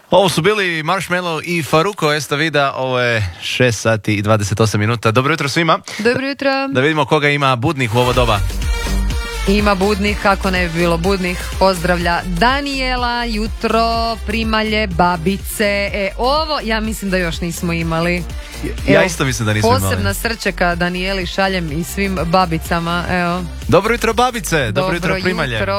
Ovo su bili Marshmello i Faruko Esta Vida. Ovo je 6 sati i 28 minuta. Dobro jutro svima. Dobro jutro. Da vidimo koga ima budnih u ovo doba. Ima budnih, kako ne bi bilo budnih. Pozdravlja Danijela, jutro, primalje, babice. Ovo ja mislim da još nismo imali. Ja isto mislim da nismo imali. Posebna srčeka Danijeli šaljem i svim babicama. Evo. Dobro jutro babice, dobro jutro primalje. Jutro.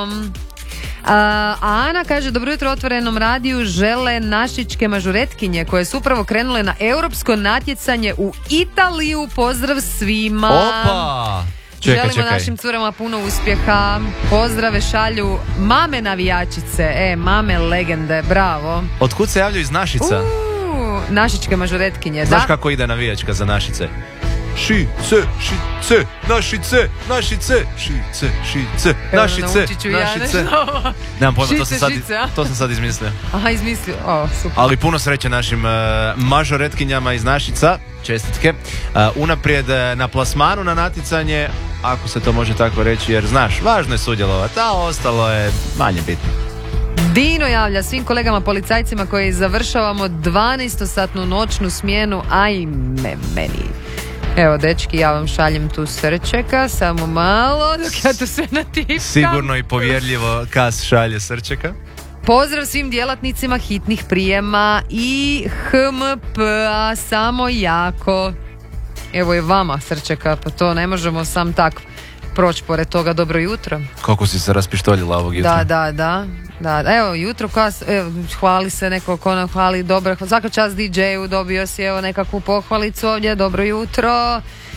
A Ana kaže, dobro jutro Otvorenom radiju, žele našičke mažuretkinje koje su upravo krenule na europsko natjecanje u Italiju. Pozdrav svima. Opa! Želimo našim curama puno uspjeha. Pozdrave šalju mame navijačice. Mame legende, bravo. Otkud se javljaju iz Našica? Našičke mažuretkinje. Znaš kako ide navijačka za Našice? Šice, šice, Našice, Našice, šice, šice, Našice, Našice. Nemam pojma, to sam sad izmislio. Aha, izmislio, super. Ali puno sreće našim mažoretkinjama iz Našica, čestitke. Unaprijed na plasmanu na natjecanje, ako se to može tako reći, jer znaš, važno je sudjelovati, a ostalo je manje bitno. Dino javlja svim kolegama policajcima koji završavamo 12-satnu noćnu smjenu, ajme meni. Evo, dečki, ja vam šaljem tu srčeka, samo malo, dok ja to sve natipkam. Sigurno i povjerljivo Kas šalje srčeka. Pozdrav svim djelatnicima hitnih prijema i HMP-a, samo jako. Evo je vama srčeka, pa to ne možemo sam tak proći pored toga. Dobro jutro. Kako si se raspištoljila ovog jutra? Da. Evo, jutro hvali se neko ko nam hvali, dobro, svaka čast DJ-u, dobio si evo nekakvu pohvalicu ovdje, dobro jutro.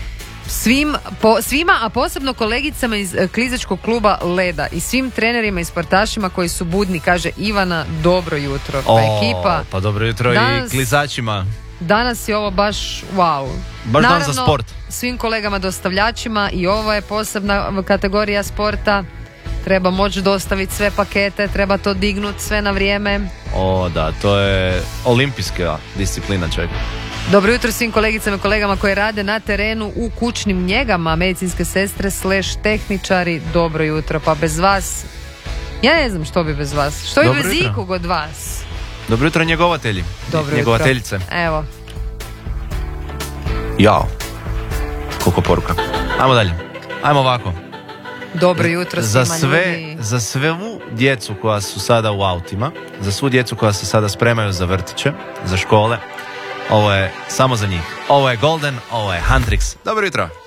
Svima, a posebno kolegicama iz klizačkog kluba Leda i svim trenerima i sportašima koji su budni, kaže Ivana, dobro jutro. Ekipa. Pa dobro jutro danas, i klizačima. Danas je ovo baš wow. Baš naravno, dan za sport. Svim kolegama dostavljačima i ovo je posebna kategorija sporta. Treba moći dostaviti sve pakete, treba to dignuti sve na vrijeme. Da, to je olimpijska disciplina, čovjek. Dobro jutro svim kolegicama i kolegama koji rade na terenu u kućnim njegama, medicinske sestre / tehničari, dobro jutro. Pa bez vas, ja ne znam što bi bez vas. Što bi bez ikog od vas? Dobro jutro njegovatelji. Dobro njegovateljice. Jutro. Evo. Jao. Koliko poruka. Ajmo dalje. Ajmo ovako. Dobro jutro svima ljudi. Za svu djecu koja su sada u autima, za svu djecu koja se sada spremaju za vrtiće, za škole, ovo je samo za njih. Ovo je Golden, ovo je Huntrix. Dobro jutro.